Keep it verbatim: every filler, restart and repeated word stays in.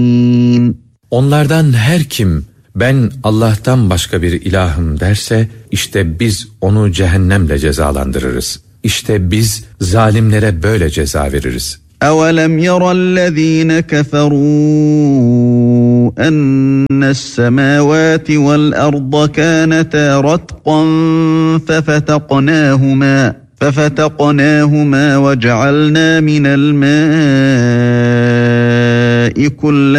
Onlardan her kim ben Allah'tan başka bir ilahım derse işte biz onu cehennemle cezalandırırız. İşte biz zalimlere böyle ceza veririz. أَوَلَمْ يَرَ الَّذ۪ينَ كَفَرُوا أَنَّ السَّمَاوَاتِ وَالْأَرْضَ كَانَتَا رَتْقًا فَفَتَقْنَاهُمَا فَفَتَقْنَاهُمَا وَجَعَلْنَا مِنَ الْمَاءِ كُلَّ